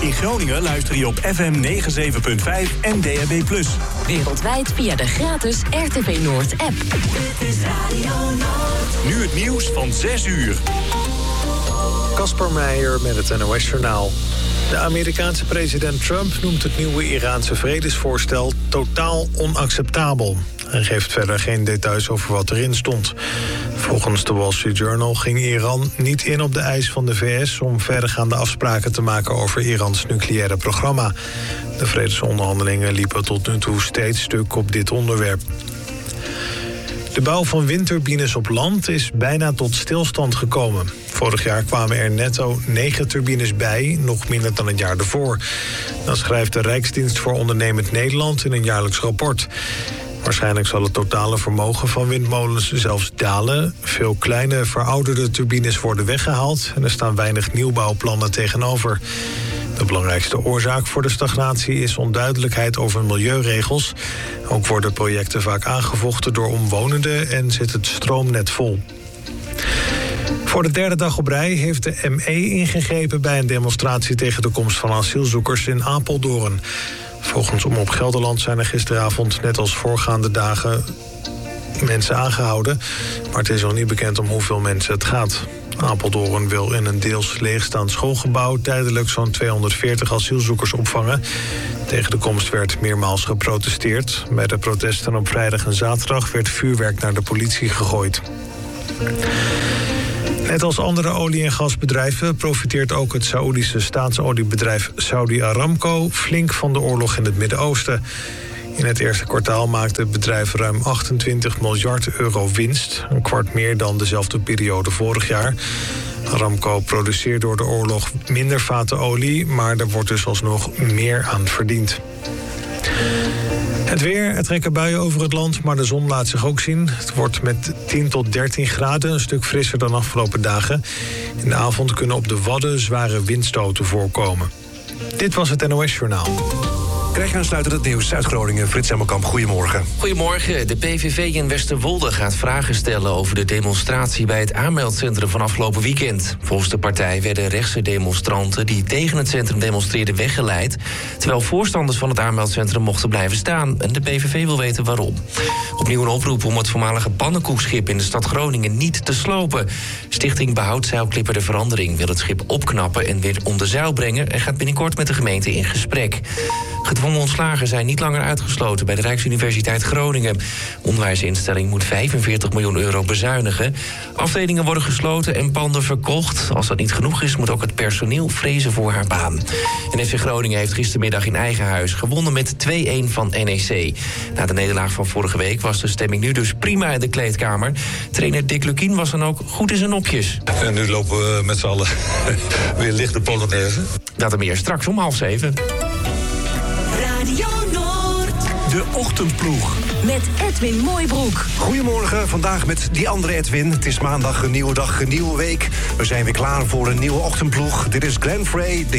In Groningen luister je op FM 97.5 en DAB+. Wereldwijd via de gratis RTV Noord-app. Dit is Radio Noord. Nu het nieuws van 6 uur. Kasper Meijer met het NOS-journaal. De Amerikaanse president Trump noemt het nieuwe Iraanse vredesvoorstel totaal onacceptabel. Hij geeft verder geen details over wat erin stond. Volgens de Wall Street Journal ging Iran niet in op de eis van de VS om verdergaande afspraken te maken over Irans nucleaire programma. De vredesonderhandelingen liepen tot nu toe steeds stuk op dit onderwerp. De bouw van windturbines op land is bijna tot stilstand gekomen. Vorig jaar kwamen er netto 9 turbines bij, nog minder dan het jaar ervoor. Dat schrijft de Rijksdienst voor Ondernemend Nederland in een jaarlijks rapport. Waarschijnlijk zal het totale vermogen van windmolens zelfs dalen. Veel kleine, verouderde turbines worden weggehaald en er staan weinig nieuwbouwplannen tegenover. De belangrijkste oorzaak voor de stagnatie is onduidelijkheid over milieuregels. Ook worden projecten vaak aangevochten door omwonenden en zit het stroomnet vol. Voor de derde dag op rij heeft de ME ingegrepen bij een demonstratie tegen de komst van asielzoekers in Apeldoorn. Volgens Omroep Gelderland zijn er gisteravond, net als voorgaande dagen, mensen aangehouden. Maar het is nog niet bekend om hoeveel mensen het gaat. Apeldoorn wil in een deels leegstaand schoolgebouw tijdelijk zo'n 240 asielzoekers opvangen. Tegen de komst werd meermaals geprotesteerd. Bij de protesten op vrijdag en zaterdag werd vuurwerk naar de politie gegooid. Net als andere olie- en gasbedrijven profiteert ook het Saoedische staatsoliebedrijf Saudi Aramco flink van de oorlog in het Midden-Oosten. In het eerste kwartaal maakte het bedrijf ruim 28 miljard euro winst, een kwart meer dan dezelfde periode vorig jaar. Aramco produceert door de oorlog minder vaten olie, maar er wordt dus alsnog meer aan verdiend. Het weer, er trekken buien over het land, maar de zon laat zich ook zien. Het wordt met 10 tot 13 graden, een stuk frisser dan afgelopen dagen. In de avond kunnen op de Wadden zware windstoten voorkomen. Dit was het NOS-journaal. Krijg je aansluitend het nieuws uit Groningen. Frits Hemmelkamp, goedemorgen. Goedemorgen. De PVV in Westerwolde gaat vragen stellen over de demonstratie bij het aanmeldcentrum van afgelopen weekend. Volgens de partij werden rechtse demonstranten die tegen het centrum demonstreerden weggeleid, terwijl voorstanders van het aanmeldcentrum mochten blijven staan. En de PVV wil weten waarom. Opnieuw een oproep om het voormalige pannenkoekschip in de stad Groningen niet te slopen. Stichting Behoud Zeilklipper de Verandering wil het schip opknappen en weer onder zeil brengen en gaat binnenkort met de gemeente in gesprek. Gedwongen ontslagen zijn niet langer uitgesloten bij de Rijksuniversiteit Groningen. De onderwijsinstelling moet 45 miljoen euro bezuinigen. Afdelingen worden gesloten en panden verkocht. Als dat niet genoeg is, moet ook het personeel vrezen voor haar baan. En FC Groningen heeft gistermiddag in eigen huis gewonnen met 2-1 van NEC. Na de nederlaag van vorige week was de stemming nu dus prima in de kleedkamer. Trainer Dick Lukien was dan ook goed in zijn nopjes. En nu lopen we met z'n allen weer licht de Polonaise. Dat en meer straks om 6:30. Radio Noord. De Ochtendploeg. Met Edwin Mooibroek. Goedemorgen, vandaag met die andere Edwin. Het is maandag, een nieuwe dag, een nieuwe week. We zijn weer klaar voor een nieuwe ochtendploeg. Dit is Glenn Frey.